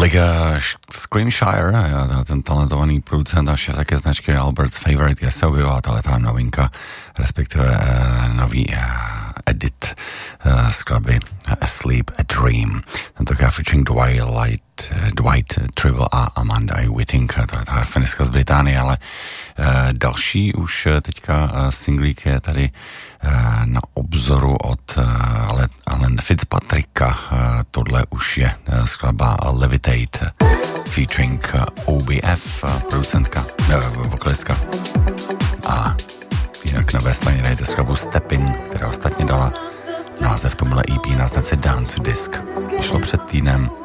Tolik Screamshire, ten talentovaný producent a šéf také značky Albert's Favorite, kde se objevila ta novinka, respektive nový edit skladby Asleep a Dream. Tentokrát featuring Dwight Tribble a Amanda Whiting, to je ta harfenistka z Británie, ale další už teďka singlík je tady na obzoru od Alan Fitzpatricka. Tohle už je skladba Levitate featuring OBF, producentka, vokalistka. A jinak navé straně dajte skladbu Step-In, která ostatně dala název tomuhle EP na značce Dance Disc. Vyšlo před týdnem.